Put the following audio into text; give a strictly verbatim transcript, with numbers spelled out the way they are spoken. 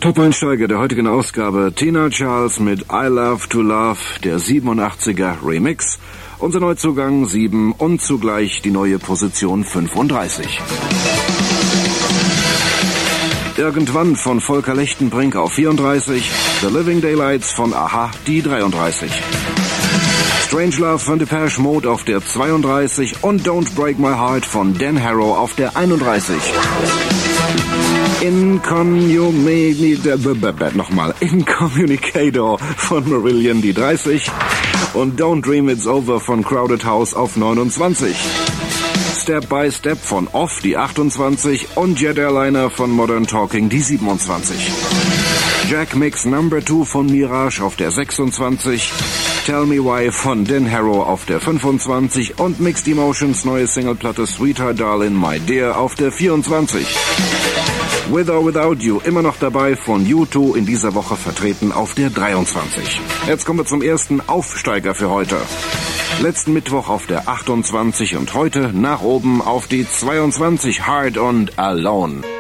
Top-Einsteiger der heutigen Ausgabe, Tina Charles mit I Love to Love, der siebenundachtziger Remix. Unser Neuzugang sieben und zugleich die neue Position fünfunddreißig. Irgendwann von Volker Lechtenbrink auf vierunddreißig, The Living Daylights von Aha, die dreiunddreißig. Strange Love von Depeche Mode auf der zweiunddreißig und Don't Break My Heart von Dan Harrow auf der einunddreißig. Incommunicator, nochmal, Incommunicator von Marillion, die dreißig. Und Don't Dream It's Over von Crowded House auf neunundzwanzig. Step by Step von Off, die achtundzwanzig. Und Jet Airliner von Modern Talking, die siebenundzwanzig. Jack Mix Number two von Mirage auf der sechsundzwanzig. Tell Me Why von Dan Harrow auf der fünfundzwanzig. Und Mixed Emotions neue Singleplatte Sweetheart Darling My Dear auf der vierundzwanzig. With or Without You, immer noch dabei von U zwei, in dieser Woche vertreten auf der dreiundzwanzig. Jetzt kommen wir zum ersten Aufsteiger für heute. Letzten Mittwoch auf der achtundzwanzig und heute nach oben auf die zweiundzwanzig, Hard und Alone.